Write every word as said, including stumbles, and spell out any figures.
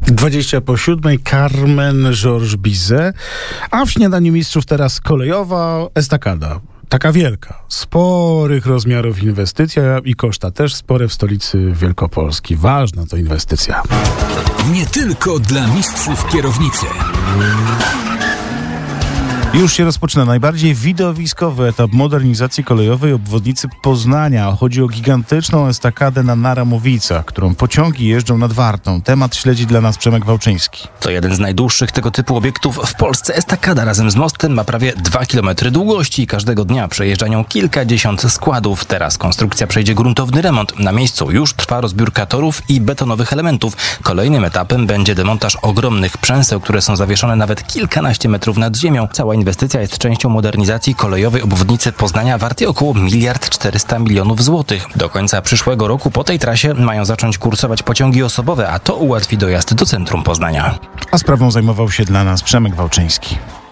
dwadzieścia po siódmej, Carmen Georges Bizet, a w Śniadaniu Mistrzów teraz kolejowa estakada. Taka wielka, sporych rozmiarów inwestycja i koszta też spore w stolicy Wielkopolski. Ważna to inwestycja. Nie tylko dla mistrzów kierownicy. Już się rozpoczyna najbardziej widowiskowy etap modernizacji kolejowej obwodnicy Poznania. Chodzi o gigantyczną estakadę na Naramowicach, którą pociągi jeżdżą nad Wartą. Temat śledzi dla nas Przemek Wałczyński. To jeden z najdłuższych tego typu obiektów w Polsce. Estakada razem z mostem ma prawie dwa kilometry długości. Każdego dnia przejeżdża nią kilkadziesiąt składów. Teraz konstrukcja przejdzie gruntowny remont. Na miejscu już trwa rozbiórka torów i betonowych elementów. Kolejnym etapem będzie demontaż ogromnych przęseł, które są zawieszone nawet kilkanaście metrów nad ziemią. Cała inwestycja jest częścią modernizacji kolejowej obwodnicy Poznania wartej około miliard czterysta milionów złotych. Do końca przyszłego roku po tej trasie mają zacząć kursować pociągi osobowe, a to ułatwi dojazd do centrum Poznania. A sprawą zajmował się dla nas Przemek Wałczyński.